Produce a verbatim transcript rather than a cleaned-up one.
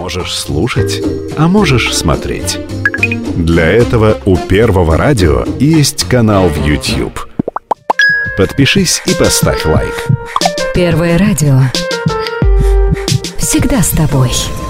Можешь слушать, а можешь смотреть. Для этого у Первого радио есть канал в YouTube. Подпишись и поставь лайк. Первое радио. Всегда с тобой.